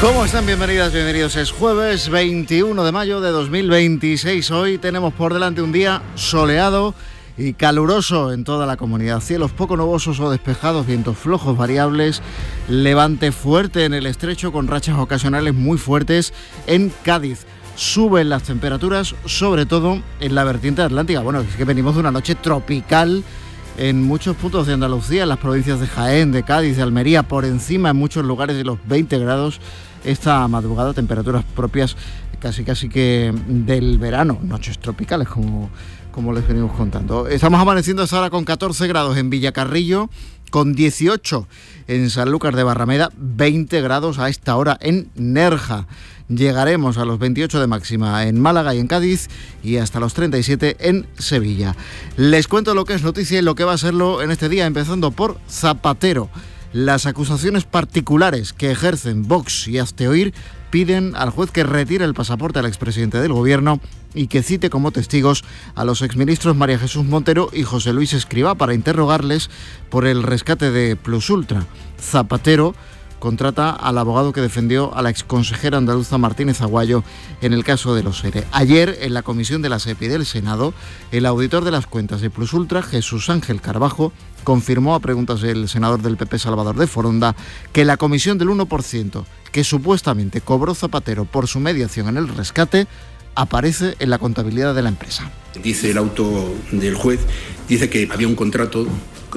¿Cómo están? Bienvenidas, bienvenidos. Es jueves 21 de mayo de 2026. Hoy tenemos por delante un día soleado y caluroso en toda la comunidad. Cielos poco nubosos o despejados, vientos flojos variables, levante fuerte en el estrecho con rachas ocasionales muy fuertes en Cádiz. Suben las temperaturas, sobre todo en la vertiente atlántica. Bueno, es que venimos de una noche tropical en muchos puntos de Andalucía, en las provincias de Jaén, de Cádiz, de Almería, por encima en muchos lugares de los 20 grados esta madrugada, temperaturas propias casi que del verano, noches tropicales como les venimos contando. Estamos amaneciendo hasta ahora con 14 grados en Villacarrillo, con 18 en Sanlúcar de Barrameda, 20 grados a esta hora en Nerja. Llegaremos a los 28 de máxima en Málaga y en Cádiz y hasta los 37 en Sevilla. Les cuento lo que es noticia y lo que va a serlo en este día, empezando por Zapatero. Las acusaciones particulares que ejercen Vox y Hazte Oír piden al juez que retire el pasaporte al expresidente del gobierno y que cite como testigos a los exministros María Jesús Montero y José Luis Escrivá para interrogarles por el rescate de Plus Ultra. Zapatero contrata al abogado que defendió a la exconsejera andaluza Martínez Aguayo en el caso de los ERE. Ayer, en la comisión de la SEPI del Senado, el auditor de las cuentas de Plus Ultra, Jesús Ángel Carbajo, confirmó a preguntas del senador del PP Salvador de Foronda que la comisión del 1% que supuestamente cobró Zapatero por su mediación en el rescate aparece en la contabilidad de la empresa. Dice el auto del juez, dice que había un contrato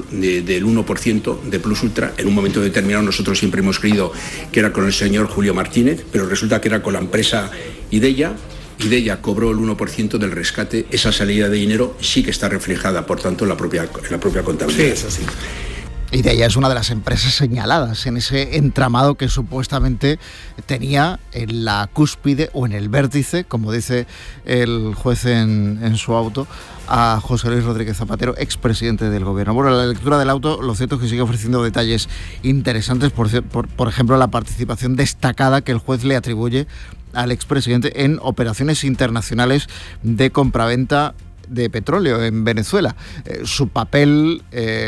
del 1% de Plus Ultra. En un momento determinado nosotros siempre hemos creído que era con el señor Julio Martínez, pero resulta que era con la empresa Ideia. Ideia cobró el 1% del rescate. Esa salida de dinero sí que está reflejada, por tanto, en la propia contabilidad. Sí, eso sí. Ideia es una de las empresas señaladas en ese entramado que supuestamente tenía en la cúspide o en el vértice, como dice el juez en su auto, a José Luis Rodríguez Zapatero, expresidente del gobierno. Bueno, la lectura del auto, lo cierto es que sigue ofreciendo detalles interesantes, por ejemplo, la participación destacada que el juez le atribuye al expresidente en operaciones internacionales de compraventa de petróleo en Venezuela, su papel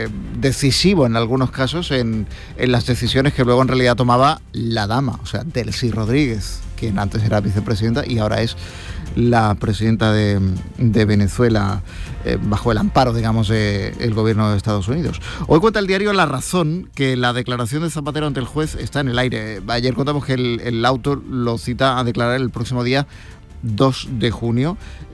decisivo en algunos casos en las decisiones que luego en realidad tomaba la dama, o sea, Delcy Rodríguez, quien antes era vicepresidenta y ahora es la presidenta de Venezuela, bajo el amparo, digamos, del gobierno de Estados Unidos. Hoy cuenta el diario La Razón que la declaración de Zapatero ante el juez está en el aire. Ayer contamos que el auto lo cita a declarar el próximo día 2 de junio,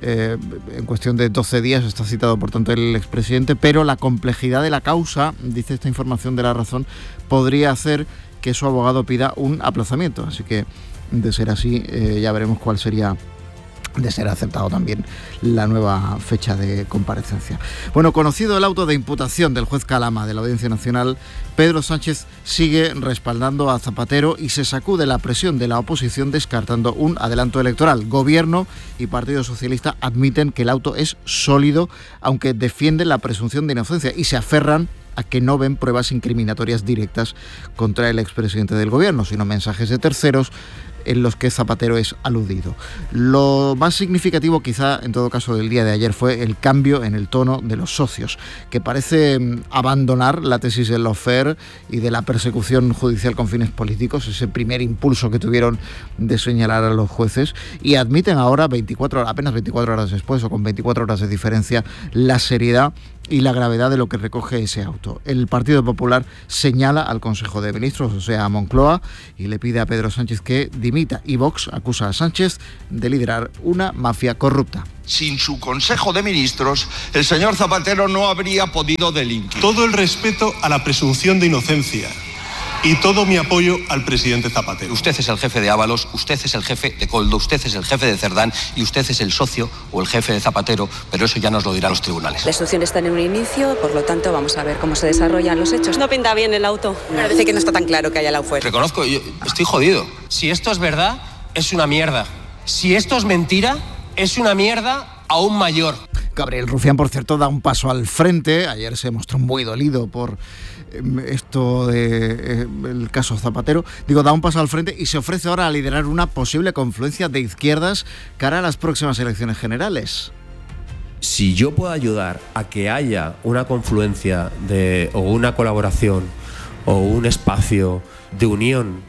en cuestión de 12 días está citado por tanto el expresidente, pero la complejidad de la causa, dice esta información de La Razón, podría hacer que su abogado pida un aplazamiento, así que de ser así ya veremos cuál sería, de ser aceptado también, la nueva fecha de comparecencia. Bueno, conocido el auto de imputación del juez Calama de la Audiencia Nacional, Pedro Sánchez sigue respaldando a Zapatero y se sacude la presión de la oposición descartando un adelanto electoral. Gobierno y Partido Socialista admiten que el auto es sólido, aunque defienden la presunción de inocencia y se aferran a que no ven pruebas incriminatorias directas contra el expresidente del gobierno, sino mensajes de terceros en los que Zapatero es aludido. Lo más significativo quizá en todo caso del día de ayer fue el cambio en el tono de los socios, que parece abandonar la tesis del lawfare y de la persecución judicial con fines políticos, ese primer impulso que tuvieron de señalar a los jueces, y admiten ahora, apenas 24 horas después o con 24 horas de diferencia, la seriedad y la gravedad de lo que recoge ese auto. El Partido Popular señala al Consejo de Ministros, o sea, a Moncloa, y le pide a Pedro Sánchez que dimita, y Vox acusa a Sánchez de liderar una mafia corrupta. Sin su Consejo de Ministros, el señor Zapatero no habría podido delinquir. Todo el respeto a la presunción de inocencia y todo mi apoyo al presidente Zapatero. Usted es el jefe de Ábalos, usted es el jefe de Coldo, usted es el jefe de Cerdán y usted es el socio o el jefe de Zapatero, pero eso ya nos lo dirán los tribunales. La instrucción está en un inicio, por lo tanto vamos a ver cómo se desarrollan los hechos. No pinta bien el auto. Parece que no está tan claro que haya lawfare. Reconozco, yo estoy jodido. Si esto es verdad, es una mierda. Si esto es mentira, es una mierda aún mayor. Gabriel Rufián, por cierto, da un paso al frente. Ayer se mostró muy dolido por esto del caso Zapatero. Da un paso al frente y se ofrece ahora a liderar una posible confluencia de izquierdas cara a las próximas elecciones generales. Si yo puedo ayudar a que haya una confluencia o una colaboración o un espacio de unión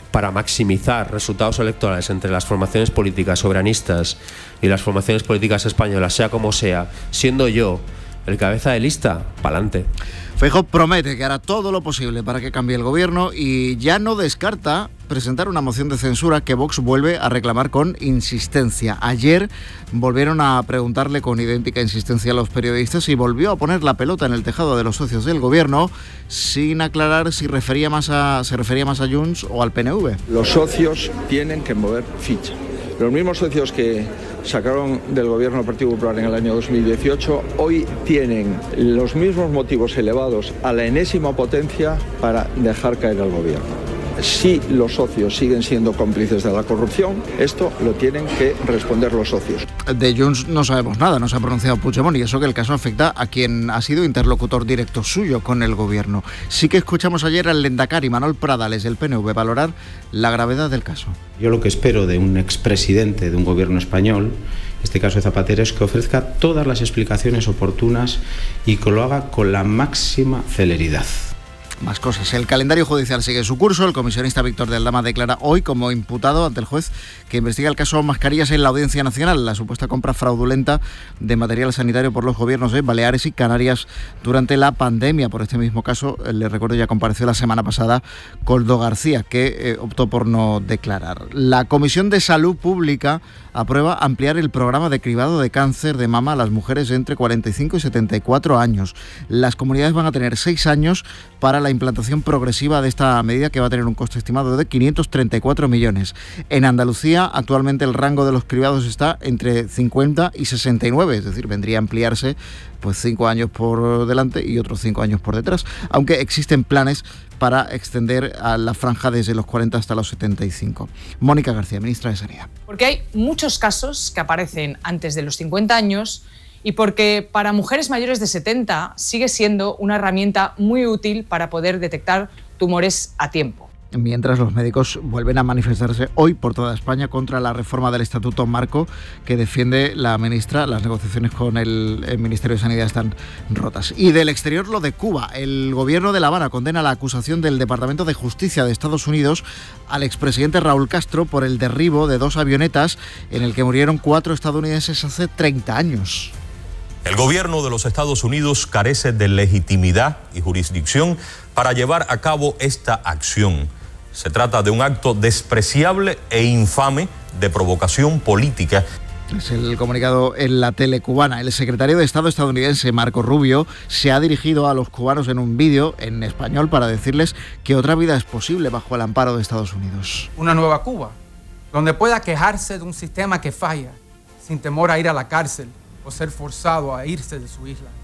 para maximizar resultados electorales entre las formaciones políticas soberanistas y las formaciones políticas españolas, sea como sea, siendo yo el cabeza de lista, pa'lante. Feijóo promete que hará todo lo posible para que cambie el gobierno y ya no descarta presentar una moción de censura que Vox vuelve a reclamar con insistencia. Ayer volvieron a preguntarle con idéntica insistencia a los periodistas y volvió a poner la pelota en el tejado de los socios del gobierno sin aclarar si se refería más a Junts o al PNV. Los socios tienen que mover ficha. Los mismos socios que sacaron del gobierno del Partido Popular en el año 2018, hoy tienen los mismos motivos elevados a la enésima potencia para dejar caer al gobierno. Si los socios siguen siendo cómplices de la corrupción, esto lo tienen que responder los socios. De Junts no sabemos nada, no se ha pronunciado Puigdemont, y eso que el caso afecta a quien ha sido interlocutor directo suyo con el gobierno. Sí que escuchamos ayer al lehendakari Manuel Pradales del PNV valorar la gravedad del caso. Yo lo que espero de un expresidente de un gobierno español, en este caso de Zapatero, es que ofrezca todas las explicaciones oportunas y que lo haga con la máxima celeridad. Más cosas. El calendario judicial sigue su curso. El comisionista Víctor de Aldama declara hoy como imputado ante el juez que investiga el caso Mascarillas en la Audiencia Nacional, la supuesta compra fraudulenta de material sanitario por los gobiernos de Baleares y Canarias durante la pandemia. Por este mismo caso, le recuerdo, ya compareció la semana pasada Koldo García, que optó por no declarar. La Comisión de Salud Pública aprueba ampliar el programa de cribado de cáncer de mama a las mujeres entre 45 y 74 años. Las comunidades van a tener 6 años para la implantación progresiva de esta medida, que va a tener un coste estimado de 534 millones. En Andalucía, actualmente el rango de los cribados está entre 50 y 69, es decir, vendría a ampliarse pues 5 años por delante y otros 5 años por detrás, aunque existen planes para extender a la franja desde los 40 hasta los 75. Mónica García, ministra de Sanidad. Porque hay muchos casos que aparecen antes de los 50 años y porque para mujeres mayores de 70 sigue siendo una herramienta muy útil para poder detectar tumores a tiempo. Mientras los médicos vuelven a manifestarse hoy por toda España contra la reforma del Estatuto Marco que defiende la ministra, las negociaciones con el Ministerio de Sanidad están rotas. Y del exterior, lo de Cuba. El gobierno de La Habana condena la acusación del Departamento de Justicia de Estados Unidos al expresidente Raúl Castro por el derribo de 2 avionetas en el que murieron 4 estadounidenses hace 30 años. El gobierno de los Estados Unidos carece de legitimidad y jurisdicción para llevar a cabo esta acción. Se trata de un acto despreciable e infame de provocación política. Es el comunicado en la tele cubana. El secretario de Estado estadounidense, Marco Rubio, se ha dirigido a los cubanos en un vídeo en español para decirles que otra vida es posible bajo el amparo de Estados Unidos. Una nueva Cuba, donde pueda quejarse de un sistema que falla, sin temor a ir a la cárcel o ser forzado a irse de su isla.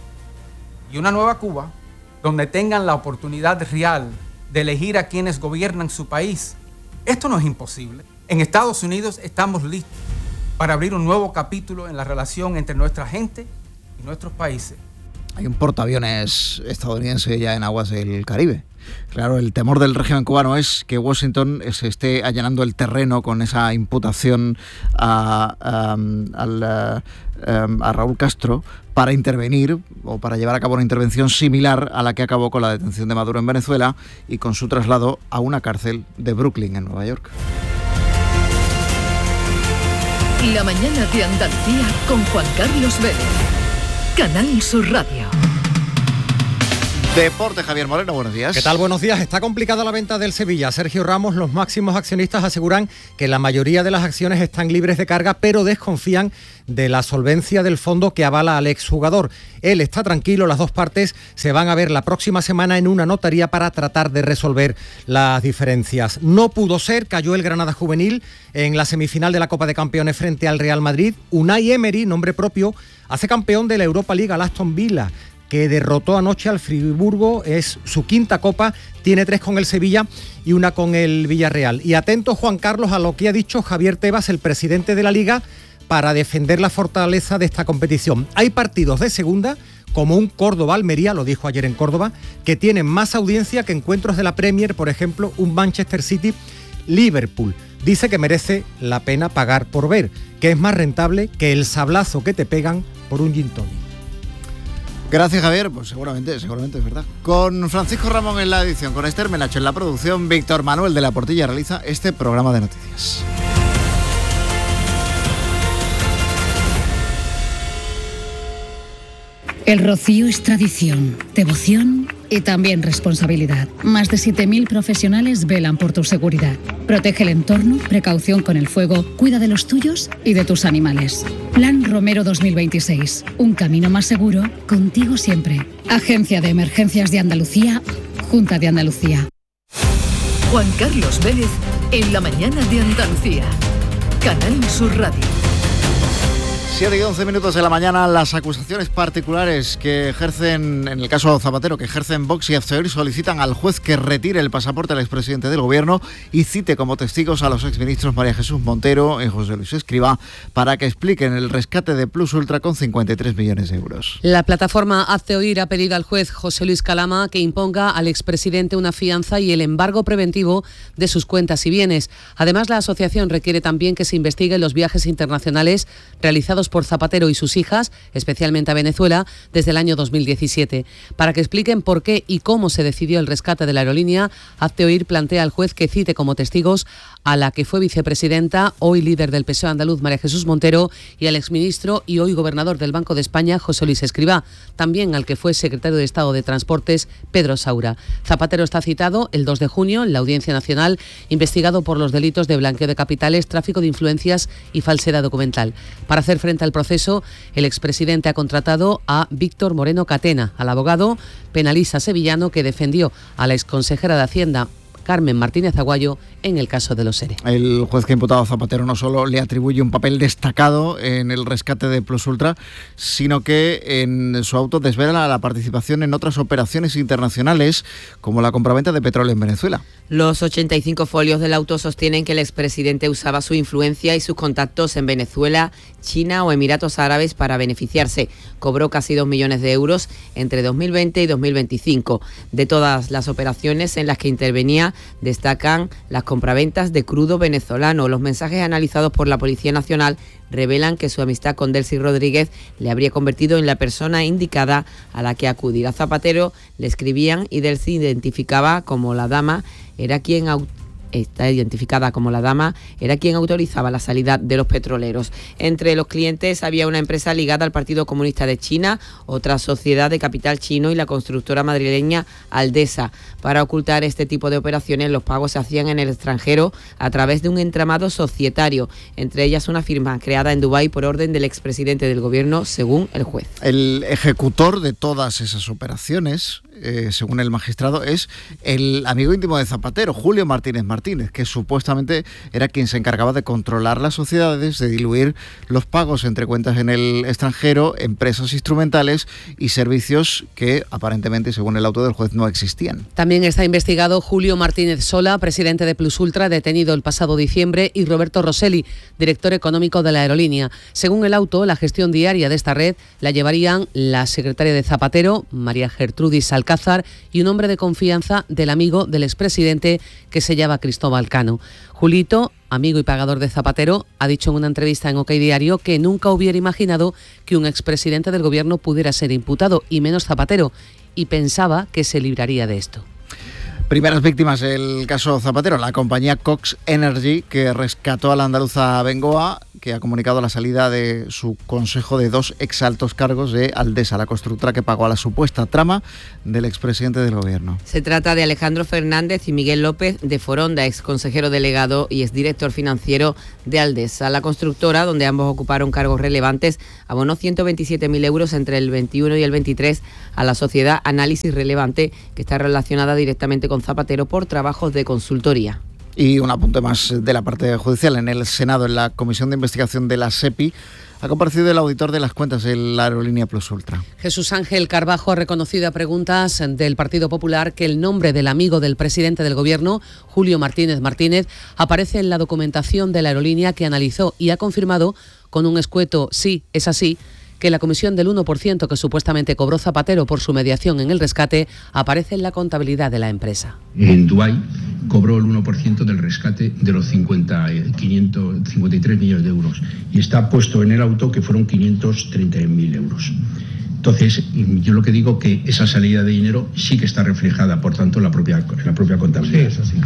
Y una nueva Cuba, donde tengan la oportunidad real de elegir a quienes gobiernan su país. Esto no es imposible. En Estados Unidos estamos listos para abrir un nuevo capítulo en la relación entre nuestra gente y nuestros países. Hay un portaaviones estadounidense ya en aguas del Caribe. Claro, el temor del régimen cubano es que Washington se esté allanando el terreno con esa imputación a Raúl Castro para intervenir o para llevar a cabo una intervención similar a la que acabó con la detención de Maduro en Venezuela y con su traslado a una cárcel de Brooklyn, en Nueva York. La mañana de Andalucía con Juan Carlos Vélez. Canal Sur Radio. Deporte, Javier Moreno, buenos días. ¿Qué tal? Buenos días. Está complicada la venta del Sevilla. Sergio Ramos, los máximos accionistas aseguran que la mayoría de las acciones están libres de carga, pero desconfían de la solvencia del fondo que avala al exjugador. Él está tranquilo, las dos partes se van a ver la próxima semana en una notaría para tratar de resolver las diferencias. No pudo ser, cayó el Granada Juvenil en la semifinal de la Copa de Campeones frente al Real Madrid. Unai Emery, nombre propio, hace campeón de la Europa League al Aston Villa, que derrotó anoche al Friburgo. Es su quinta copa, tiene 3 con el Sevilla y 1 con el Villarreal. Y atento, Juan Carlos, a lo que ha dicho Javier Tebas, el presidente de la Liga, para defender la fortaleza de esta competición. Hay partidos de segunda, como un Córdoba-Almería, lo dijo ayer en Córdoba, que tienen más audiencia que encuentros de la Premier, por ejemplo, un Manchester City-Liverpool. Dice que merece la pena pagar por ver, que es más rentable que el sablazo que te pegan por un gin tonic. Gracias, Javier. Pues seguramente es verdad. Con Francisco Ramón en la edición, con Esther Menacho en la producción, Víctor Manuel de la Portilla realiza este programa de noticias. El rocío es tradición, devoción y también responsabilidad. Más de 7.000 profesionales velan por tu seguridad. Protege el entorno, precaución con el fuego, cuida de los tuyos y de tus animales. Plan Romero 2026. Un camino más seguro, contigo siempre. Agencia de Emergencias de Andalucía, Junta de Andalucía. Juan Carlos Vélez en la mañana de Andalucía. Canal Sur Radio. 7 y 11 minutos de la mañana, las acusaciones particulares que ejercen, en el caso Zapatero, que ejercen Vox y Hazte Oír, solicitan al juez que retire el pasaporte al expresidente del Gobierno y cite como testigos a los exministros María Jesús Montero y José Luis Escrivá para que expliquen el rescate de Plus Ultra con 53 millones de euros. La plataforma Hazte Oír ha pedido al juez José Luis Calama que imponga al expresidente una fianza y el embargo preventivo de sus cuentas y bienes. Además, la asociación requiere también que se investiguen los viajes internacionales realizados por Zapatero y sus hijas, especialmente a Venezuela, desde el año 2017. Para que expliquen por qué y cómo se decidió el rescate de la aerolínea, Hazte Oír plantea al juez que cite como testigos a la que fue vicepresidenta, hoy líder del PSOE andaluz, María Jesús Montero, y al exministro y hoy gobernador del Banco de España, José Luis Escrivá, también al que fue secretario de Estado de Transportes, Pedro Saura. Zapatero está citado el 2 de junio en la Audiencia Nacional, investigado por los delitos de blanqueo de capitales, tráfico de influencias y falsedad documental. Para hacer frente al proceso, el expresidente ha contratado a Víctor Moreno Catena, al abogado penalista sevillano que defendió a la exconsejera de Hacienda, Carmen Martínez Aguayo, en el caso de los ERE. El juez que ha imputado a Zapatero no solo le atribuye un papel destacado en el rescate de Plus Ultra, sino que en su auto desvela la participación en otras operaciones internacionales, como la compraventa de petróleo en Venezuela. Los 85 folios del auto sostienen que el expresidente usaba su influencia y sus contactos en Venezuela, China o Emiratos Árabes para beneficiarse. Cobró casi 2 millones de euros entre 2020 y 2025. De todas las operaciones en las que intervenía, destacan las compraventas de crudo venezolano. Los mensajes analizados por la Policía Nacional revelan que su amistad con Delcy Rodríguez le habría convertido en la persona indicada a la que acudir. A Zapatero le escribían y Delcy identificada como la dama era quien autorizaba la salida de los petroleros. Entre los clientes había una empresa ligada al Partido Comunista de China, otra sociedad de capital chino y la constructora madrileña Aldesa. Para ocultar este tipo de operaciones, los pagos se hacían en el extranjero a través de un entramado societario, entre ellas una firma creada en Dubái por orden del expresidente del Gobierno, según el juez. El ejecutor de todas esas operaciones, según el magistrado, es el amigo íntimo de Zapatero, Julio Martínez Martínez, que supuestamente era quien se encargaba de controlar las sociedades, de diluir los pagos entre cuentas en el extranjero, empresas instrumentales y servicios que aparentemente, según el auto del juez, no existían. También está investigado Julio Martínez Sola, presidente de Plus Ultra, detenido el pasado diciembre, y Roberto Rosselli, director económico de la aerolínea. Según el auto, la gestión diaria de esta red la llevarían la secretaria de Zapatero, María Gertrudis Alcázar, y un hombre de confianza del amigo del expresidente que se llama Cristóbal Cano. Julito, amigo y pagador de Zapatero, ha dicho en una entrevista en OK Diario que nunca hubiera imaginado que un expresidente del Gobierno pudiera ser imputado, y menos Zapatero, y pensaba que se libraría de esto. Primeras víctimas del caso Zapatero, la compañía Cox Energy, que rescató a la andaluza Bengoa, que ha comunicado la salida de su consejo de 2 exaltos cargos de Aldesa, la constructora que pagó a la supuesta trama del expresidente del Gobierno. Se trata de Alejandro Fernández y Miguel López de Foronda, exconsejero delegado y exdirector financiero de Aldesa. La constructora, donde ambos ocuparon cargos relevantes, abonó 127.000 euros entre el 21 y el 23 a la sociedad Análisis Relevante, que está relacionada directamente con Zapatero por trabajos de consultoría. Y un apunte más de la parte judicial. En el Senado, en la Comisión de Investigación de la SEPI, ha comparecido el auditor de las cuentas de la aerolínea Plus Ultra. Jesús Ángel Carbajo ha reconocido a preguntas del Partido Popular que el nombre del amigo del presidente del Gobierno, Julio Martínez Martínez, aparece en la documentación de la aerolínea que analizó, y ha confirmado con un escueto "sí, es así", que la comisión del 1% que supuestamente cobró Zapatero por su mediación en el rescate aparece en la contabilidad de la empresa. En Dubái cobró el 1% del rescate de los 53 millones de euros y está puesto en el auto que fueron 531.000 euros. Entonces, yo lo que digo que esa salida de dinero sí que está reflejada, por tanto, en la propia contabilidad. Sí, eso sí.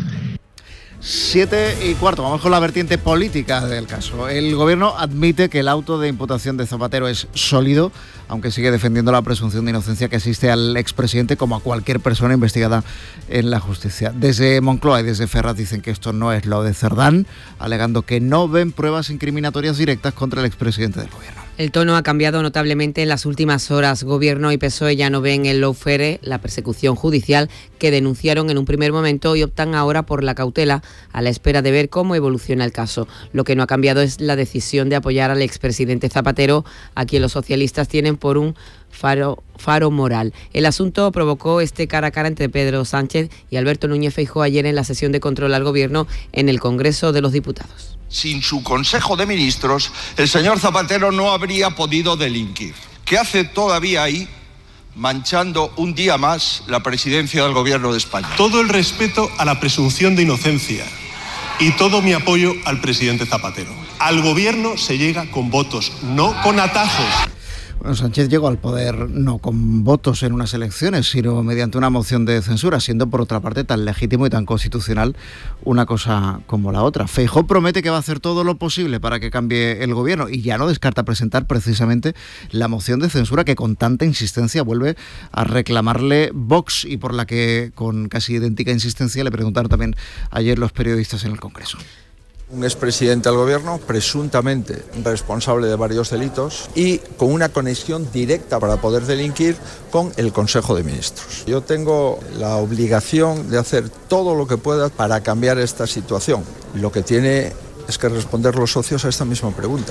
7:15, vamos con la vertiente política del caso. El gobierno admite que el auto de imputación de Zapatero es sólido, aunque sigue defendiendo la presunción de inocencia que existe al expresidente como a cualquier persona investigada en la justicia. Desde Moncloa y desde Ferraz dicen que esto no es lo de Cerdán, alegando que no ven pruebas incriminatorias directas contra el expresidente del gobierno. El tono ha cambiado notablemente en las últimas horas. Gobierno y PSOE ya no ven el lawfare, la persecución judicial, que denunciaron en un primer momento y optan ahora por la cautela a la espera de ver cómo evoluciona el caso. Lo que no ha cambiado es la decisión de apoyar al expresidente Zapatero, a quien los socialistas tienen por un faro moral. El asunto provocó este cara a cara entre Pedro Sánchez y Alberto Núñez Feijóo ayer en la sesión de control al Gobierno en el Congreso de los Diputados. Sin su Consejo de Ministros, el señor Zapatero no habría podido delinquir. ¿Qué hace todavía ahí, manchando un día más la presidencia del Gobierno de España? Todo el respeto a la presunción de inocencia y todo mi apoyo al presidente Zapatero. Al Gobierno se llega con votos, no con atajos. Bueno, Sánchez llegó al poder no con votos en unas elecciones, sino mediante una moción de censura, siendo por otra parte tan legítimo y tan constitucional una cosa como la otra. Feijóo promete que va a hacer todo lo posible para que cambie el gobierno y ya no descarta presentar precisamente la moción de censura que con tanta insistencia vuelve a reclamarle Vox y por la que con casi idéntica insistencia le preguntaron también ayer los periodistas en el Congreso. Un expresidente del gobierno, presuntamente responsable de varios delitos y con una conexión directa para poder delinquir con el Consejo de Ministros. Yo tengo la obligación de hacer todo lo que pueda para cambiar esta situación. Lo que tiene es que responder los socios a esta misma pregunta.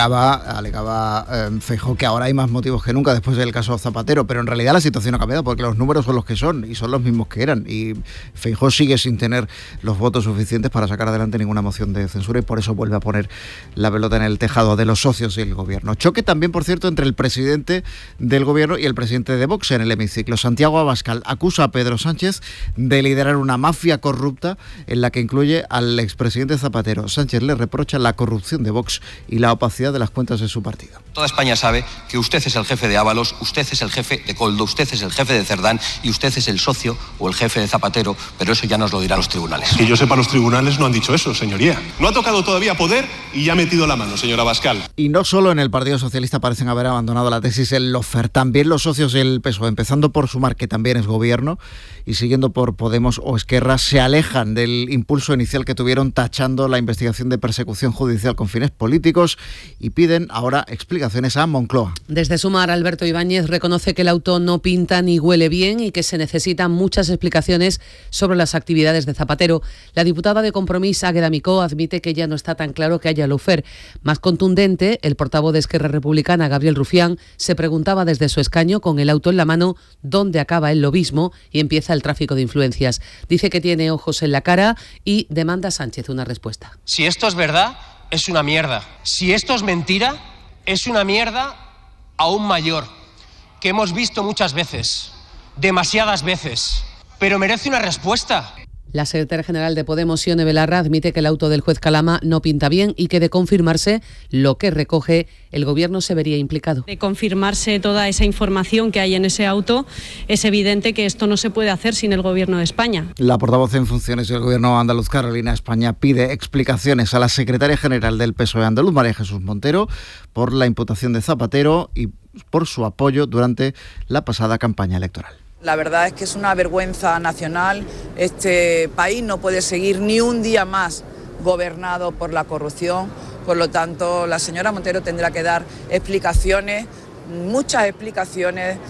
Alegaba Feijóo que ahora hay más motivos que nunca después del caso Zapatero, pero en realidad la situación ha cambiado porque los números son los que son y son los mismos que eran y Feijóo sigue sin tener los votos suficientes para sacar adelante ninguna moción de censura y por eso vuelve a poner la pelota en el tejado de los socios del gobierno. Choque también, por cierto, entre el presidente del gobierno y el presidente de Vox en el hemiciclo. Santiago Abascal acusa a Pedro Sánchez de liderar una mafia corrupta en la que incluye al expresidente Zapatero. Sánchez le reprocha la corrupción de Vox y la opacidad de las cuentas de su partido. Toda España sabe que usted es el jefe de Ábalos, usted es el jefe de Koldo, usted es el jefe de Cerdán y usted es el socio o el jefe de Zapatero, pero eso ya nos lo dirán los tribunales. Que yo sepa, los tribunales no han dicho eso, señoría. No ha tocado todavía poder y ya ha metido la mano, señora Abascal. Y no solo en el Partido Socialista parecen haber abandonado la tesis del lawfare, también los socios del PSOE, empezando por Sumar, que también es gobierno, y siguiendo por Podemos o Esquerra, se alejan del impulso inicial que tuvieron tachando la investigación de persecución judicial con fines políticos y piden ahora explicaciones a Moncloa. Desde Sumar, Alberto Ibáñez reconoce que el auto no pinta ni huele bien y que se necesitan muchas explicaciones sobre las actividades de Zapatero. La diputada de Compromís, Águeda Micó, admite que ya no está tan claro que haya lawfare. Más contundente, el portavoz de Esquerra Republicana, Gabriel Rufián, se preguntaba desde su escaño, con el auto en la mano, dónde acaba el lobismo y empieza el tráfico de influencias. Dice que tiene ojos en la cara y demanda a Sánchez una respuesta. Si esto es verdad, es una mierda. Si esto es mentira, es una mierda aún mayor, que hemos visto muchas veces, demasiadas veces, pero merece una respuesta. La secretaria general de Podemos, Ione Belarra, admite que el auto del juez Calama no pinta bien y que de confirmarse lo que recoge, el Gobierno se vería implicado. De confirmarse toda esa información que hay en ese auto, es evidente que esto no se puede hacer sin el Gobierno de España. La portavoz en funciones del Gobierno andaluz, Carolina España, pide explicaciones a la secretaria general del PSOE andaluz, María Jesús Montero, por la imputación de Zapatero y por su apoyo durante la pasada campaña electoral. La verdad es que es una vergüenza nacional. Este país no puede seguir ni un día más gobernado por la corrupción. Por lo tanto, la señora Montero tendrá que dar explicaciones, muchas explicaciones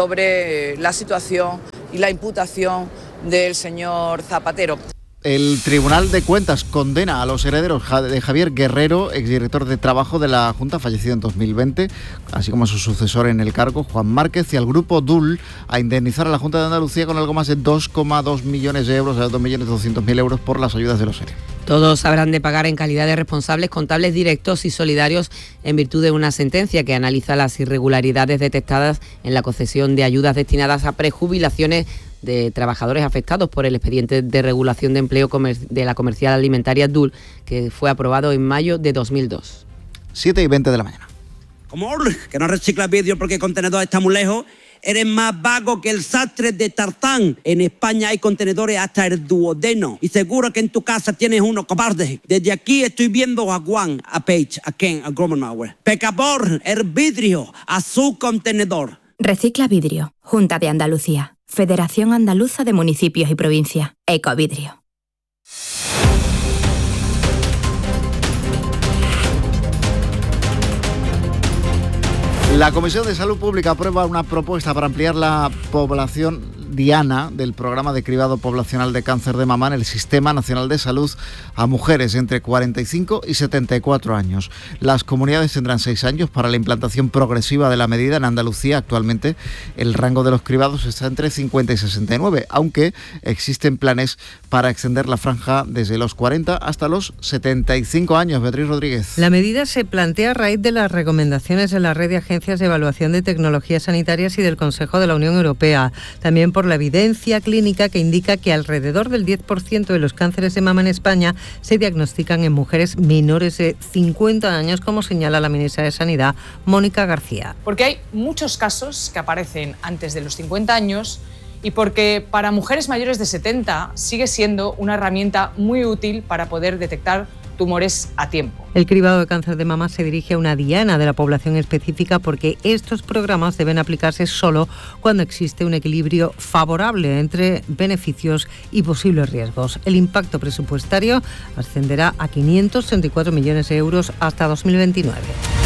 sobre la situación y la imputación del señor Zapatero. El Tribunal de Cuentas condena a los herederos de Javier Guerrero, exdirector de Trabajo de la Junta, fallecido en 2020, así como a su sucesor en el cargo, Juan Márquez, y al Grupo DUL a indemnizar a la Junta de Andalucía con algo más de 2,2 millones de euros, 2.200.000 euros por las ayudas de los ERE. Todos habrán de pagar en calidad de responsables contables directos y solidarios en virtud de una sentencia que analiza las irregularidades detectadas en la concesión de ayudas destinadas a prejubilaciones de trabajadores afectados por el expediente de regulación de empleo de la comercial alimentaria DUL, que fue aprobado en mayo de 2002. 7:20 de la mañana. como que no reciclas vidrio porque el contenedor está muy lejos, eres más vago que el sastre de Tartán. En España hay contenedores hasta el duodeno y seguro que en tu casa tienes uno, cobarde. Desde aquí estoy viendo a Juan, a Paige, a Ken, a Gromenauer. Pecador, el vidrio, a su contenedor. Recicla vidrio. Junta de Andalucía. Federación Andaluza de Municipios y Provincias. Ecovidrio. La Comisión de Salud Pública aprueba una propuesta para ampliar la población diana del programa de cribado poblacional de cáncer de mama en el Sistema Nacional de Salud a mujeres entre 45 y 74 años. Las comunidades tendrán 6 años para la implantación progresiva de la medida. En Andalucía actualmente el rango de los cribados está entre 50 y 69, aunque existen planes para extender la franja desde los 40 hasta los 75 años. Beatriz Rodríguez. La medida se plantea a raíz de las recomendaciones de la Red de Agencias de Evaluación de Tecnologías Sanitarias y del Consejo de la Unión Europea. También por la evidencia clínica que indica que alrededor del 10% de los cánceres de mama en España se diagnostican en mujeres menores de 50 años, como señala la ministra de Sanidad, Mónica García. Porque hay muchos casos que aparecen antes de los 50 años y porque para mujeres mayores de 70 sigue siendo una herramienta muy útil para poder detectar tumores a tiempo. El cribado de cáncer de mama se dirige a una diana de la población específica porque estos programas deben aplicarse solo cuando existe un equilibrio favorable entre beneficios y posibles riesgos. El impacto presupuestario ascenderá a 534 millones de euros hasta 2029.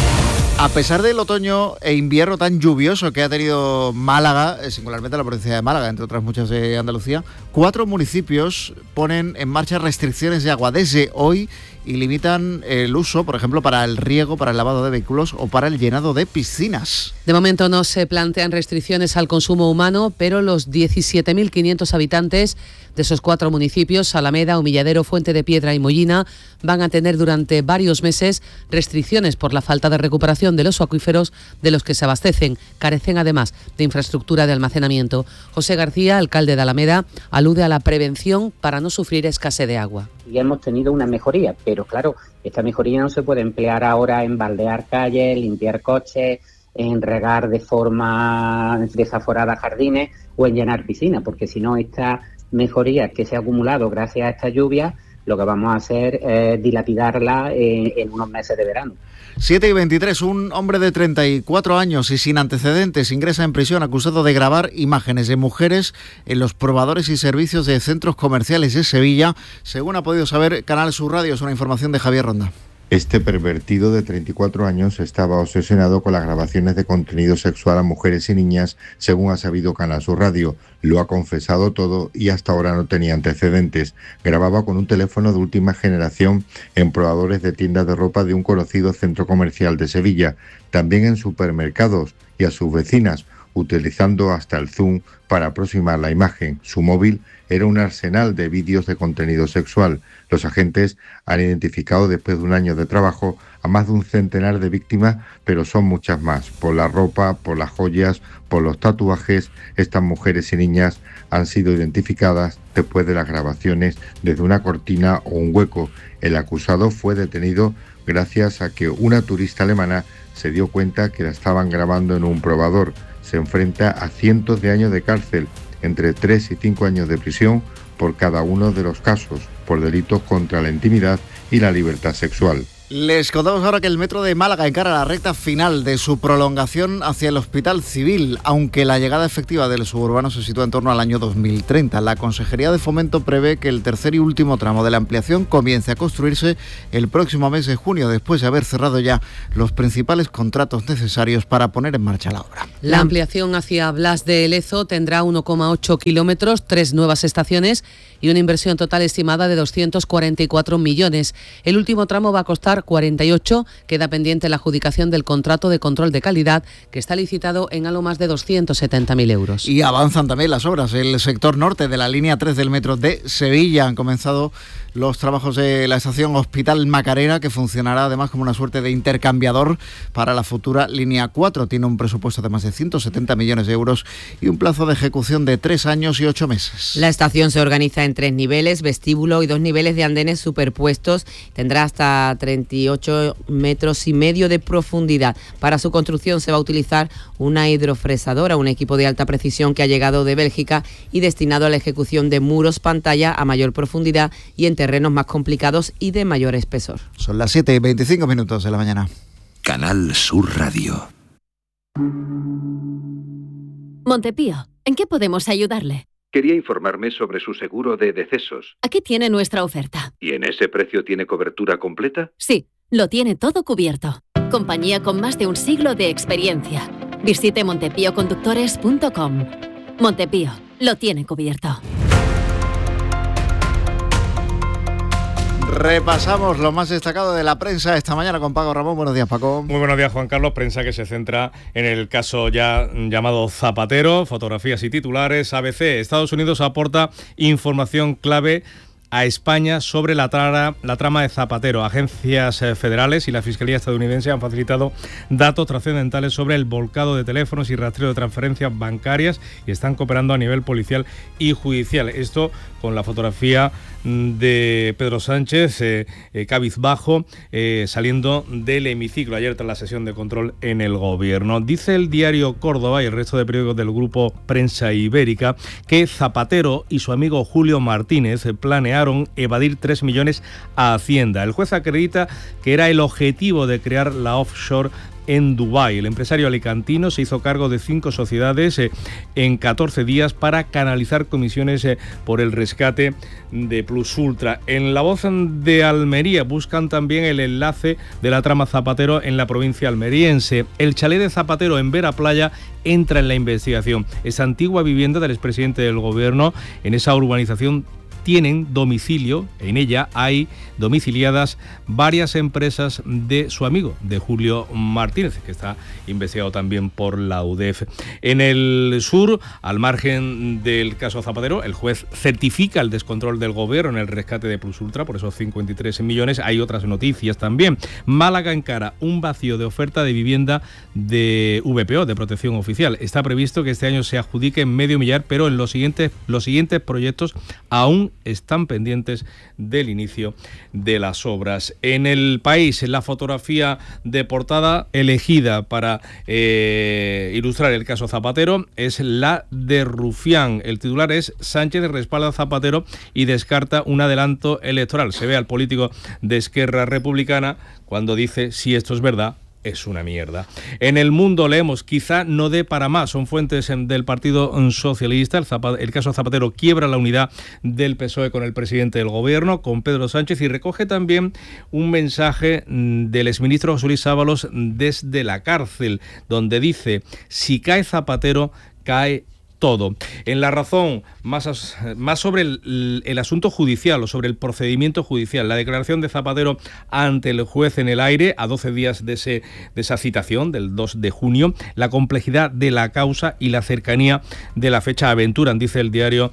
A pesar del otoño e invierno tan lluvioso que ha tenido Málaga, singularmente la provincia de Málaga, entre otras muchas de Andalucía, 4 municipios ponen en marcha restricciones de agua desde hoy y limitan el uso, por ejemplo, para el riego, para el lavado de vehículos o para el llenado de piscinas. De momento no se plantean restricciones al consumo humano, pero los 17.500 habitantes de esos 4 municipios, Alameda, Humilladero, Fuente de Piedra y Mollina, van a tener durante varios meses restricciones por la falta de recuperación de los acuíferos de los que se abastecen. Carecen además de infraestructura de almacenamiento. José García, alcalde de Alameda, alude a la prevención para no sufrir escasez de agua. Y hemos tenido una mejoría, pero claro, esta mejoría no se puede emplear ahora en baldear calles, limpiar coches, en regar de forma desaforada jardines o en llenar piscinas, porque si no, esta mejoría que se ha acumulado gracias a esta lluvia, lo que vamos a hacer es dilapidarla en unos meses de verano. 7:23, un hombre de 34 años y sin antecedentes ingresa en prisión acusado de grabar imágenes de mujeres en los probadores y servicios de centros comerciales de Sevilla, según ha podido saber Canal Sur Radio. Es una información de Javier Ronda. Este pervertido de 34 años estaba obsesionado con las grabaciones de contenido sexual a mujeres y niñas, según ha sabido Canal Sur Radio. Lo ha confesado todo y hasta ahora no tenía antecedentes. Grababa con un teléfono de última generación en probadores de tiendas de ropa de un conocido centro comercial de Sevilla, también en supermercados y a sus vecinas, utilizando hasta el zoom para aproximar la imagen. Su móvil era un arsenal de vídeos de contenido sexual. Los agentes han identificado después de un año de trabajo a más de un centenar de víctimas, pero son muchas más. Por la ropa, por las joyas, por los tatuajes, estas mujeres y niñas han sido identificadas después de las grabaciones desde una cortina o un hueco. El acusado fue detenido gracias a que una turista alemana se dio cuenta que la estaban grabando en un probador. Se enfrenta a cientos de años de cárcel, entre 3 y 5 años de prisión por cada uno de los casos, por delitos contra la intimidad y la libertad sexual. Les contamos ahora que el metro de Málaga encara la recta final de su prolongación hacia el Hospital Civil, aunque la llegada efectiva del suburbano se sitúa en torno al año 2030. La Consejería de Fomento prevé que el tercer y último tramo de la ampliación comience a construirse el próximo mes de junio, después de haber cerrado ya los principales contratos necesarios para poner en marcha la obra. La ampliación hacia Blas de Lezo tendrá 1,8 kilómetros, 3 nuevas estaciones y una inversión total estimada de 244 millones. El último tramo va a costar 48, queda pendiente la adjudicación del contrato de control de calidad, que está licitado en algo más de 270.000 euros. Y avanzan también las obras. El sector norte de la línea 3 del metro de Sevilla han comenzado los trabajos de la estación Hospital Macarena, que funcionará además como una suerte de intercambiador para la futura línea 4. Tiene un presupuesto de más de 170 millones de euros y un plazo de ejecución de 3 años y 8 meses. La estación se organiza en 3 niveles, vestíbulo y 2 niveles de andenes superpuestos. Tendrá hasta 38 metros y medio de profundidad. Para su construcción se va a utilizar una hidrofresadora, un equipo de alta precisión que ha llegado de Bélgica y destinado a la ejecución de muros pantalla a mayor profundidad y en terrenos más complicados y de mayor espesor. Son las 7:25 de la mañana. Canal Sur Radio. Montepío, ¿en qué podemos ayudarle? Quería informarme sobre su seguro de decesos. Aquí tiene nuestra oferta. ¿Y en ese precio tiene cobertura completa? Sí, lo tiene todo cubierto. Compañía con más de un siglo de experiencia. Visite montepíoconductores.com. Montepío, lo tiene cubierto. Repasamos lo más destacado de la prensa esta mañana con Paco Ramón. Buenos días, Paco. Muy buenos días, Juan Carlos. Prensa que se centra en el caso ya llamado Zapatero, fotografías y titulares. ABC, Estados Unidos aporta información clave a España sobre la trama de Zapatero. Agencias federales y la Fiscalía estadounidense han facilitado datos trascendentales sobre el volcado de teléfonos y rastreo de transferencias bancarias y están cooperando a nivel policial y judicial. Esto con la fotografía de Pedro Sánchez, cabizbajo, saliendo del hemiciclo ayer tras la sesión de control en el Gobierno. Dice el diario Córdoba y el resto de periódicos del grupo Prensa Ibérica que Zapatero y su amigo Julio Martínez planearon evadir 3 millones a Hacienda. El juez acredita que era el objetivo de crear la offshore en Dubái. El empresario alicantino se hizo cargo de 5 sociedades en 14 días para canalizar comisiones por el rescate de Plus Ultra. En La Voz de Almería buscan también el enlace de la trama Zapatero en la provincia almeriense. El chalet de Zapatero en Vera Playa entra en la investigación. Esa antigua vivienda del expresidente del Gobierno, en esa urbanización tienen domicilio, en ella hay domiciliadas varias empresas de su amigo, de Julio Martínez, que está investigado también por la UDEF. En el sur, al margen del caso Zapatero, el juez certifica el descontrol del Gobierno en el rescate de Plus Ultra por esos 53 millones. Hay otras noticias también. Málaga encara un vacío de oferta de vivienda de VPO, de protección oficial. Está previsto que este año se adjudique medio millar, pero en los siguientes proyectos aún están pendientes del inicio de las obras. En El País, la fotografía de portada elegida para ilustrar el caso Zapatero es la de Rufián. El titular es: Sánchez respalda a Zapatero y descarta un adelanto electoral. Se ve al político de Esquerra Republicana cuando dice: si esto es verdad, es una mierda. En El Mundo leemos: quizá no dé para más. Son fuentes del Partido Socialista. El caso Zapatero quiebra la unidad del PSOE con el presidente del Gobierno, con Pedro Sánchez, y recoge también un mensaje del exministro José Luis Ábalos desde la cárcel, donde dice: si cae Zapatero, cae todo. En La Razón, más sobre el asunto judicial o sobre el procedimiento judicial. La declaración de Zapatero ante el juez en el aire a 12 días de esa citación del 2 de junio. La complejidad de la causa y la cercanía de la fecha aventuran, dice el diario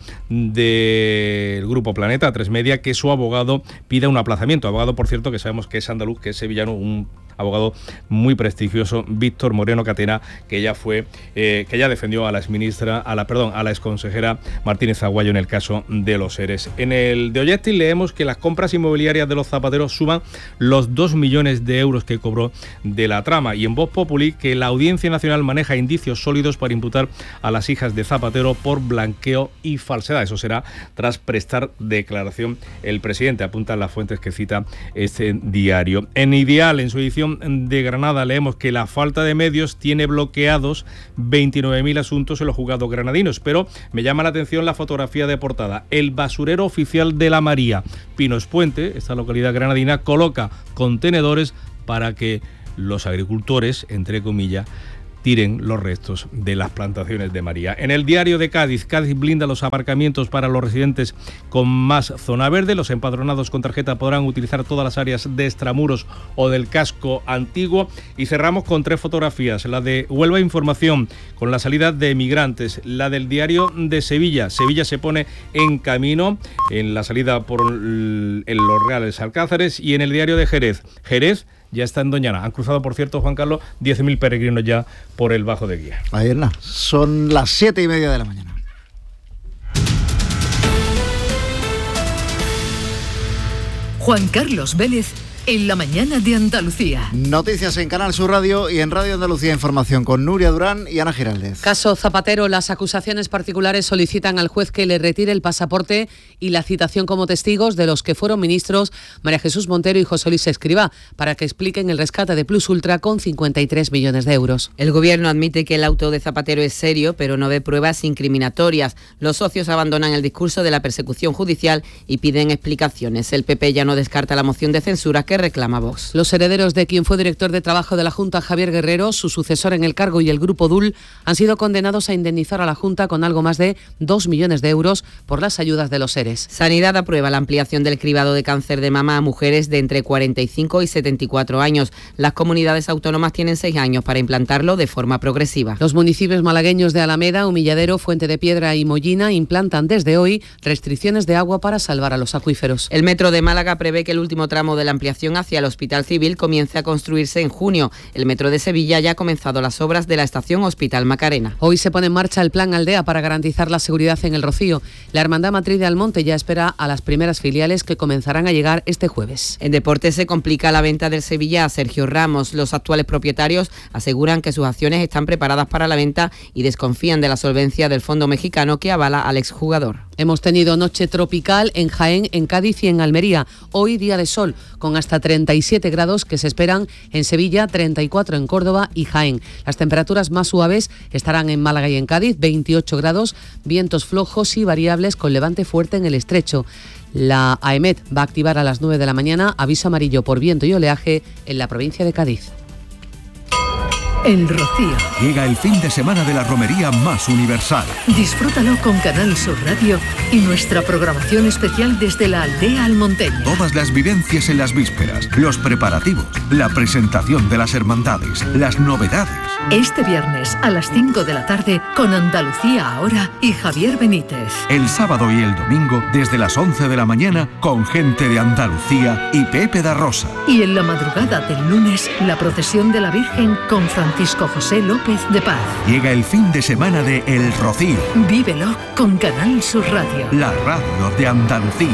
del Grupo Planeta, A3 Media, que su abogado pida un aplazamiento. Abogado, por cierto, que sabemos que es andaluz, que es sevillano, un abogado muy prestigioso, Víctor Moreno Catena, que ya defendió a la exministra, a la exconsejera Martínez Aguayo en el caso de los ERES. En el de Oyestil leemos que las compras inmobiliarias de los Zapateros suman los 2 millones de euros que cobró de la trama, y en Voz Populi que la Audiencia Nacional maneja indicios sólidos para imputar a las hijas de Zapatero por blanqueo y falsedad. Eso será tras prestar declaración el presidente, apuntan las fuentes que cita este diario. En Ideal, en su edición de Granada, leemos que la falta de medios tiene bloqueados 29.000 asuntos en los juzgados granadinos, pero me llama la atención la fotografía de portada. El basurero oficial de la María. Pinos Puente, esta localidad granadina, coloca contenedores para que los agricultores, entre comillas, tiren los restos de las plantaciones de María. En el diario de Cádiz, Cádiz blinda los aparcamientos para los residentes con más zona verde. Los empadronados con tarjeta podrán utilizar todas las áreas de extramuros o del casco antiguo. Y cerramos con 3 fotografías. La de Huelva Información, con la salida de migrantes. La del diario de Sevilla. Sevilla se pone en camino en la salida por en Los Reales Alcázares. Y en el diario de Jerez. Jerez ya está en Doñana. Han cruzado, por cierto, Juan Carlos, 10.000 peregrinos ya por el Bajo de Guía. Ahí es nada. Son las 7:30 de la mañana. Juan Carlos Vélez en la mañana de Andalucía. Noticias en Canal Sur Radio y en Radio Andalucía Información con Nuria Durán y Ana Giraldez. Caso Zapatero. Las acusaciones particulares solicitan al juez que le retire el pasaporte y la citación como testigos de los que fueron ministros María Jesús Montero y José Luis Escrivá para que expliquen el rescate de Plus Ultra con 53 millones de euros. El gobierno admite que el auto de Zapatero es serio, pero no ve pruebas incriminatorias. Los socios abandonan el discurso de la persecución judicial y piden explicaciones. El PP ya no descarta la moción de censura que reclama Vox. Los herederos de quien fue director de trabajo de la Junta, Javier Guerrero, su sucesor en el cargo, y el Grupo DUL han sido condenados a indemnizar a la Junta con algo más de 2 millones de euros por las ayudas de los seres. Sanidad aprueba la ampliación del cribado de cáncer de mama a mujeres de entre 45 y 74 años. Las comunidades autónomas tienen 6 años para implantarlo de forma progresiva. Los municipios malagueños de Alameda, Humilladero, Fuente de Piedra y Mollina implantan desde hoy restricciones de agua para salvar a los acuíferos. El Metro de Málaga prevé que el último tramo de la ampliación hacia el Hospital Civil comience a construirse en junio. El Metro de Sevilla ya ha comenzado las obras de la estación Hospital Macarena. Hoy se pone en marcha el Plan Aldea para garantizar la seguridad en el Rocío. La Hermandad Matriz de Almonte ya espera a las primeras filiales que comenzarán a llegar este jueves. En deporte se complica la venta del Sevilla a Sergio Ramos. Los actuales propietarios aseguran que sus acciones están preparadas para la venta y desconfían de la solvencia del fondo mexicano que avala al exjugador. Hemos tenido noche tropical en Jaén, en Cádiz y en Almería. Hoy día de sol, con hasta 37 grados que se esperan en Sevilla, 34 en Córdoba y Jaén. Las temperaturas más suaves estarán en Málaga y en Cádiz, 28 grados, vientos flojos y variables con levante fuerte en el estrecho. La AEMET va a activar a las 9 de la mañana aviso amarillo por viento y oleaje en la provincia de Cádiz. El Rocío. Llega el fin de semana de la romería más universal. Disfrútalo con Canal Sur Radio y nuestra programación especial desde la aldea almonteña. Todas las vivencias en las vísperas, los preparativos, la presentación de las hermandades, las novedades. Este viernes a las 5 de la tarde con Andalucía Ahora y Javier Benítez. El sábado y el domingo desde las 11 de la mañana con gente de Andalucía y Pepe da Rosa. Y en la madrugada del lunes, la procesión de la Virgen con Francisco José López de Paz. Llega el fin de semana de El Rocío. Vívelo con Canal Sur Radio. La radio de Andalucía.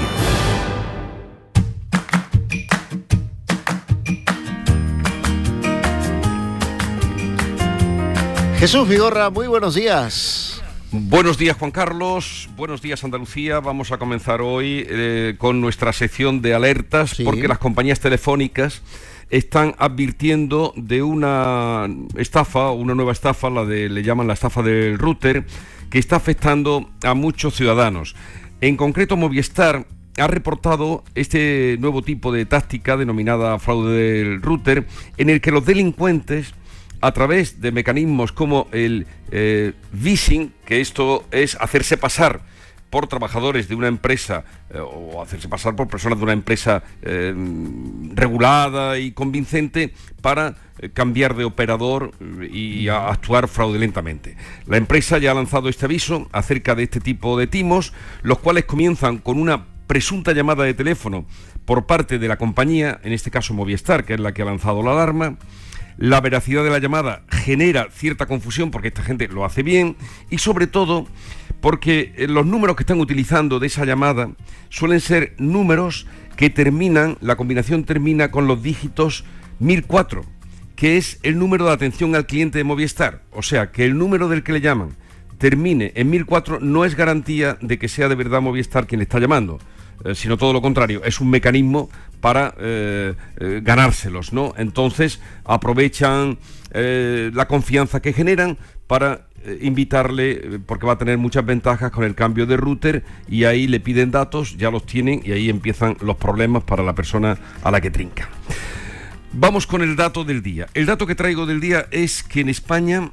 Jesús Vigorra, muy buenos días. Buenos días, Juan Carlos. Buenos días, Andalucía. Vamos a comenzar hoy con nuestra sección de alertas, sí, porque las compañías telefónicas están advirtiendo de una estafa, una nueva estafa, le llaman la estafa del router, que está afectando a muchos ciudadanos. En concreto, Movistar ha reportado este nuevo tipo de táctica denominada fraude del router, en el que los delincuentes, a través de mecanismos como el phishing, que esto es hacerse pasar por trabajadores de una empresa o hacerse pasar por personas de una empresa regulada y convincente para cambiar de operador y a actuar fraudulentamente. La empresa ya ha lanzado este aviso acerca de este tipo de timos, los cuales comienzan con una presunta llamada de teléfono por parte de la compañía, en este caso Movistar, que es la que ha lanzado la alarma. La veracidad de la llamada genera cierta confusión porque esta gente lo hace bien y sobre todo porque los números que están utilizando de esa llamada suelen ser números que terminan, la combinación termina con los dígitos 1004, que es el número de atención al cliente de Movistar. O sea, que el número del que le llaman termine en 1004 no es garantía de que sea de verdad Movistar quien le está llamando, sino todo lo contrario, es un mecanismo para ganárselos, ¿no? Entonces aprovechan la confianza que generan para invitarle, porque va a tener muchas ventajas con el cambio de router, y ahí le piden datos, ya los tienen, y ahí empiezan los problemas para la persona a la que trinca. Vamos con el dato del día. El dato que traigo del día es que en España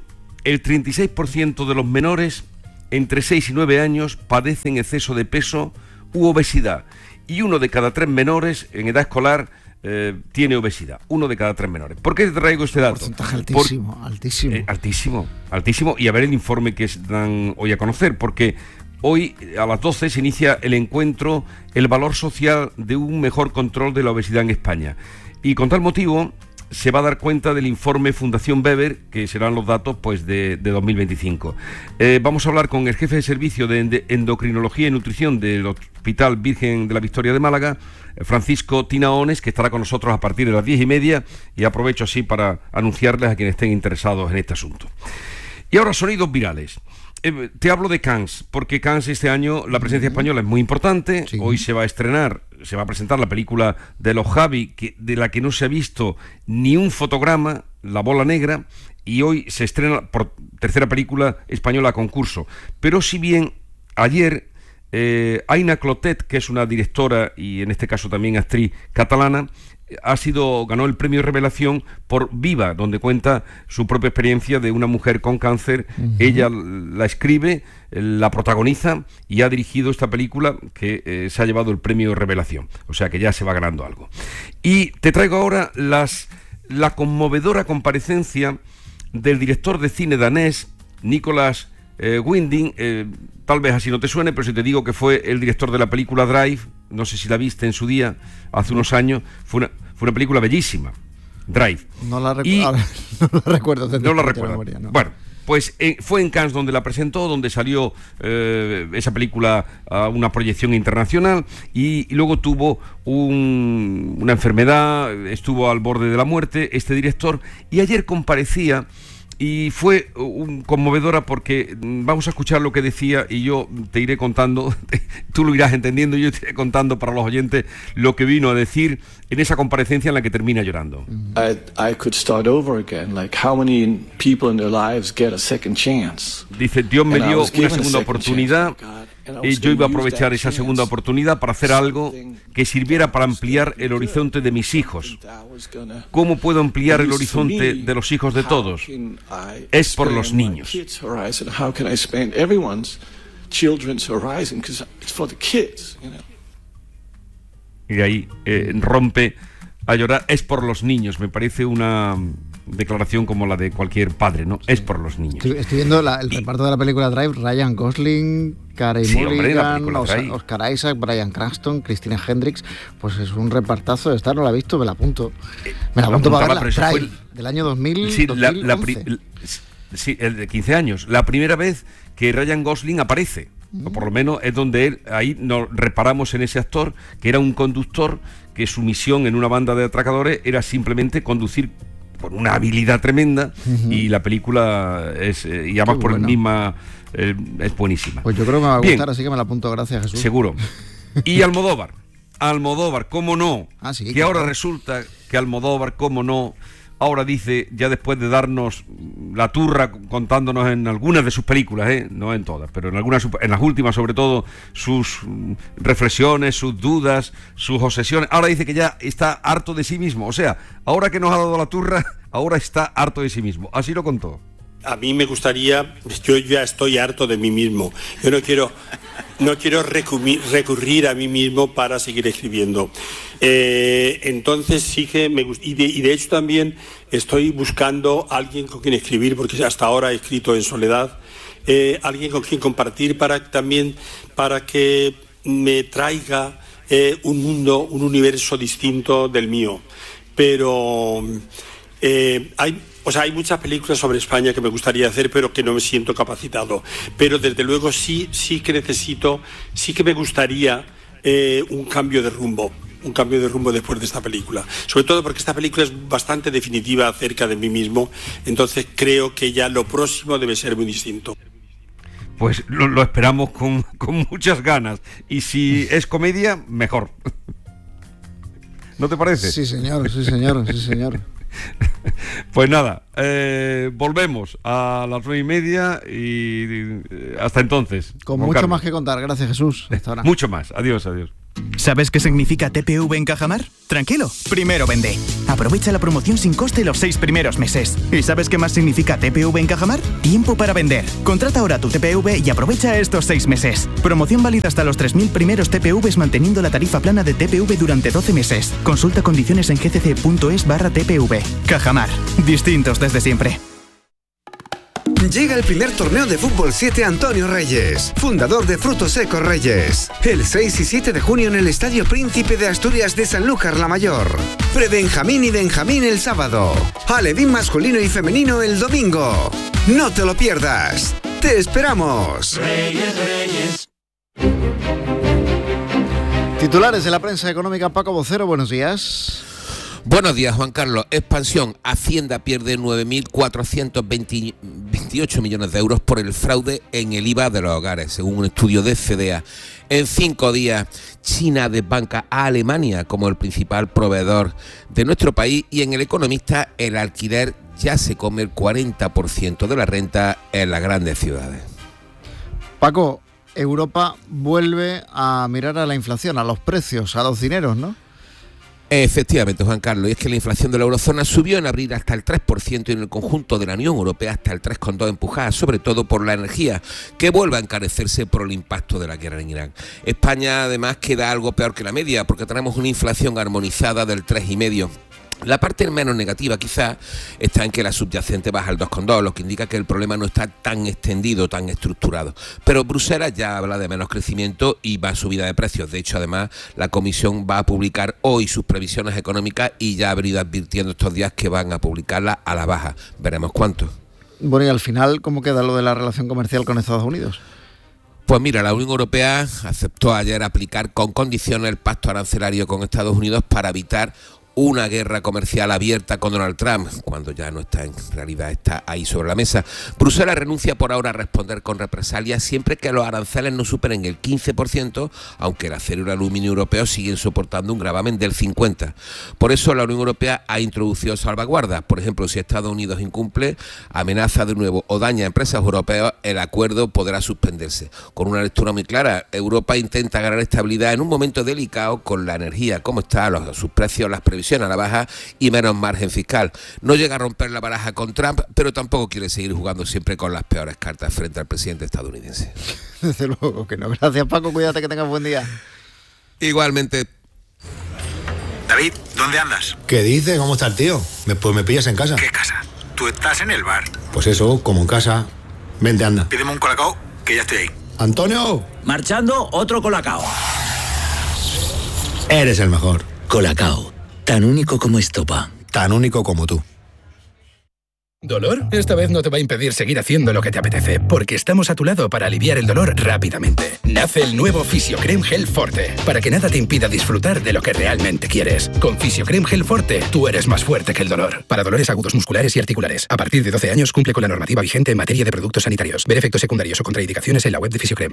el 36% de los menores entre 6 y 9 años padecen exceso de peso u obesidad, y 1 de cada 3 menores en edad escolar tiene obesidad. 1 de cada 3 menores. ¿Por qué te traigo este dato? Porcentaje altísimo, altísimo. Y a ver el informe que dan hoy a conocer, porque hoy a las 12 se inicia el encuentro El valor social de un mejor control de la obesidad en España. Y con tal motivo se va a dar cuenta del informe Fundación Weber, que serán los datos pues de 2025. Vamos a hablar con el jefe de servicio de endocrinología y nutrición del Hospital Virgen de la Victoria de Málaga, Francisco Tinaones, que estará con nosotros a partir de las 10:30, y aprovecho así para anunciarles a quienes estén interesados en este asunto. Y ahora, sonidos virales. Te hablo de Cannes, porque Cannes este año la presencia española es muy importante. Sí. Hoy se va a presentar la película de los Javi, de la que no se ha visto ni un fotograma, La bola negra, y hoy se estrena por tercera película española a concurso. Pero si bien ayer Aina Clotet, que es una directora y en este caso también actriz catalana, ganó el premio Revelación por Viva, donde cuenta su propia experiencia de una mujer con cáncer. Ella la escribe, la protagoniza y ha dirigido esta película que se ha llevado el premio Revelación, o sea que ya se va ganando algo. Y te traigo ahora la conmovedora comparecencia del director de cine danés Nicolas Winding. Tal vez así no te suene, pero si te digo que fue el director de la película Drive, no sé si la viste en su día, hace unos años, fue una película bellísima, Drive. No la recuerdo. No la recuerdo. Memoria, no. Bueno, pues fue en Cannes donde la presentó, donde salió esa película a una proyección internacional, y luego tuvo una enfermedad, estuvo al borde de la muerte este director, y ayer comparecía. Y fue conmovedora porque vamos a escuchar lo que decía y yo te iré contando, tú lo irás entendiendo, y yo te iré contando para los oyentes lo que vino a decir en esa comparecencia en la que termina llorando. I could start over again, like how many people in their lives get a second chance. Dice, Dios me dio una segunda oportunidad. Yo iba a aprovechar esa segunda oportunidad para hacer algo que sirviera para ampliar el horizonte de mis hijos. ¿Cómo puedo ampliar el horizonte de los hijos de todos? Es por los niños. Y ahí rompe a llorar. Es por los niños. Me parece una declaración como la de cualquier padre, ¿no? Es por los niños. Estoy viendo el reparto de la película Drive: Ryan Gosling, Carey Mulligan, Oscar Isaac, Bryan Cranston, Christina Hendricks. Pues es un repartazo. Esta no la he visto, me la apunto. Me la apunto para verla. Drive, del año 2000. Sí, 2011. Sí, el de 15 años. La primera vez que Ryan Gosling aparece. O por lo menos es donde ahí nos reparamos en ese actor, que era un conductor, que su misión en una banda de atracadores era simplemente conducir con una habilidad tremenda, y la película es, y además por el misma, es buenísima. Pues yo creo que me va a gustar, así que me la apunto, gracias, Jesús. Seguro. Y Almodóvar, cómo no, sí, que claro. Ahora resulta que Almodóvar, cómo no, ahora dice, ya después de darnos la turra contándonos en algunas de sus películas, no en todas, pero en las últimas sobre todo, sus reflexiones, sus dudas, sus obsesiones, ahora dice que ya está harto de sí mismo. O sea, ahora que nos ha dado la turra, ahora está harto de sí mismo. Así lo contó. A mí me gustaría, yo ya estoy harto de mí mismo. Yo no quiero recurrir a mí mismo para seguir escribiendo. Entonces sí que me gusta, y de hecho también estoy buscando a alguien con quien escribir, porque hasta ahora he escrito en soledad, alguien con quien compartir para que me traiga un mundo, un universo distinto del mío. Pero hay muchas películas sobre España que me gustaría hacer, pero que no me siento capacitado. Pero desde luego sí que me gustaría un cambio de rumbo después de esta película. Sobre todo porque esta película es bastante definitiva acerca de mí mismo, entonces creo que ya lo próximo debe ser muy distinto. Pues lo esperamos con muchas ganas. Y si es comedia, mejor. ¿No te parece? Sí, señor. Pues nada, volvemos a las 9:30 y hasta entonces. Con mucho más que contar. Gracias, Jesús. Hasta ahora. Mucho más. Adiós. ¿Sabes qué significa TPV en Cajamar? Tranquilo, primero vende. Aprovecha la promoción sin coste los 6 primeros meses. ¿Y sabes qué más significa TPV en Cajamar? Tiempo para vender. Contrata ahora tu TPV y aprovecha estos 6 meses. Promoción válida hasta los 3.000 primeros TPVs manteniendo la tarifa plana de TPV durante 12 meses. Consulta condiciones en gcc.es/TPV. Cajamar. Distintos desde siempre. Llega el primer torneo de Fútbol 7 Antonio Reyes, fundador de Frutos Secos Reyes. El 6 y 7 de junio en el Estadio Príncipe de Asturias de Sanlúcar la Mayor. Pre-Benjamín y Benjamín el sábado. Alevín masculino y femenino el domingo. No te lo pierdas. ¡Te esperamos! Reyes, Reyes. Titulares de la prensa económica, Paco Vocero, buenos días. Buenos días, Juan Carlos. Expansión. Hacienda pierde 9.428 millones de euros por el fraude en el IVA de los hogares, según un estudio de CDA. En 5 días, China desbanca a Alemania como el principal proveedor de nuestro país y en El Economista el alquiler ya se come el 40% de la renta en las grandes ciudades. Paco, Europa vuelve a mirar a la inflación, a los precios, a los dineros, ¿no? Efectivamente, Juan Carlos, y es que la inflación de la eurozona subió en abril hasta el 3% y en el conjunto de la Unión Europea hasta el 3,2%, empujada sobre todo por la energía, que vuelve a encarecerse por el impacto de la guerra en Irán. España además queda algo peor que la media, porque tenemos una inflación armonizada del 3,5%. La parte menos negativa quizás está en que la subyacente baja al 2,2, lo que indica que el problema no está tan extendido, tan estructurado. Pero Bruselas ya habla de menos crecimiento y va a subida de precios. De hecho, además, la Comisión va a publicar hoy sus previsiones económicas y ya ha venido advirtiendo estos días que van a publicarlas a la baja. Veremos cuánto. Bueno, y al final, ¿cómo queda lo de la relación comercial con Estados Unidos? Pues mira, la Unión Europea aceptó ayer aplicar con condiciones el pacto arancelario con Estados Unidos para evitar una guerra comercial abierta con Donald Trump, cuando ya no está, en realidad está ahí sobre la mesa. Bruselas renuncia por ahora a responder con represalias siempre que los aranceles no superen el 15%, aunque el acero y el aluminio europeos siguen soportando un gravamen del 50%. Por eso la Unión Europea ha introducido salvaguardas. Por ejemplo, si Estados Unidos incumple, amenaza de nuevo o daña a empresas europeas, el acuerdo podrá suspenderse. Con una lectura muy clara, Europa intenta ganar estabilidad en un momento delicado con la energía, como está, sus precios, las previsiones a la baja y menos margen fiscal. No llega a romper la baraja con Trump, pero tampoco quiere seguir jugando siempre con las peores cartas frente al presidente estadounidense. Desde luego que no. Gracias, Paco. Cuídate, que tengas buen día. Igualmente. David, ¿dónde andas? ¿Qué dices? ¿Cómo está el tío? Pues me pillas en casa. ¿Qué casa? Tú estás en el bar. Pues eso, como en casa. Vente, anda. Pídeme un colacao, que ya estoy ahí. ¡Antonio! Marchando, otro colacao. Eres el mejor. Colacao. Tan único como estopa. Tan único como tú. ¿Dolor? Esta vez no te va a impedir seguir haciendo lo que te apetece, porque estamos a tu lado para aliviar el dolor rápidamente. Nace el nuevo Fisiocrem Gel Forte, para que nada te impida disfrutar de lo que realmente quieres. Con Fisiocrem Gel Forte, tú eres más fuerte que el dolor. Para dolores agudos musculares y articulares. A partir de 12 años cumple con la normativa vigente en materia de productos sanitarios. Ver efectos secundarios o contraindicaciones en la web de Fisiocrem.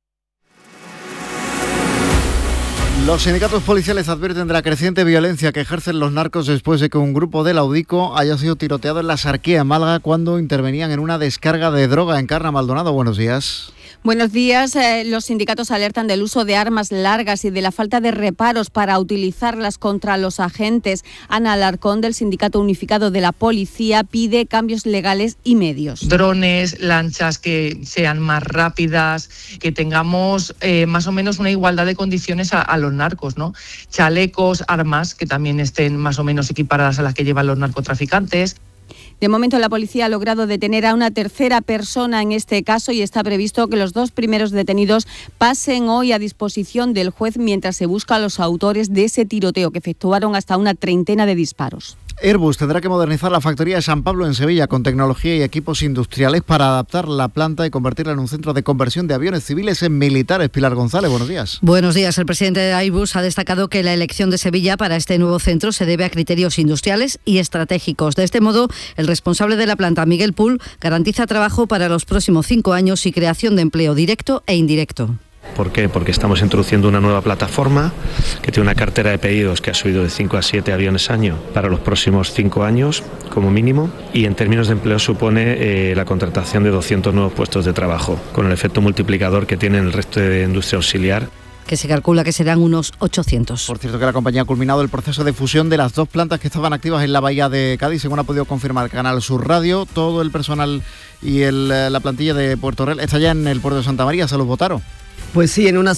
Los sindicatos policiales advierten de la creciente violencia que ejercen los narcos después de que un grupo de Laudico haya sido tiroteado en la Sarquía, en Málaga, cuando intervenían en una descarga de droga. Encarna Maldonado, buenos días. Buenos días. Los sindicatos alertan del uso de armas largas y de la falta de reparos para utilizarlas contra los agentes. Ana Alarcón, del Sindicato Unificado de la Policía, pide cambios legales y medios. Drones, lanchas que sean más rápidas, que tengamos más o menos una igualdad de condiciones a los narcos, ¿no? Chalecos, armas que también estén más o menos equiparadas a las que llevan los narcotraficantes. De momento, la policía ha logrado detener a una tercera persona en este caso y está previsto que los 2 primeros detenidos pasen hoy a disposición del juez mientras se busca a los autores de ese tiroteo, que efectuaron hasta una 30 de disparos. Airbus tendrá que modernizar la factoría de San Pablo en Sevilla con tecnología y equipos industriales para adaptar la planta y convertirla en un centro de conversión de aviones civiles en militares. Pilar González, buenos días. Buenos días. El presidente de Airbus ha destacado que la elección de Sevilla para este nuevo centro se debe a criterios industriales y estratégicos. De este modo, el responsable de la planta, Miguel Pull, garantiza trabajo para los próximos 5 años y creación de empleo directo e indirecto. ¿Por qué? Porque estamos introduciendo una nueva plataforma que tiene una cartera de pedidos que ha subido de 5 a 7 aviones año para los próximos 5 años como mínimo, y en términos de empleo supone la contratación de 200 nuevos puestos de trabajo, con el efecto multiplicador que tiene el resto de industria auxiliar. que se calcula que serán unos 800. Por cierto, que la compañía ha culminado el proceso de fusión de las 2 plantas que estaban activas en la bahía de Cádiz, según ha podido confirmar Canal Sur Radio. Todo el personal y la plantilla de Puerto Real está ya en el puerto de Santa María. Salud, Botaro. Pues sí, en una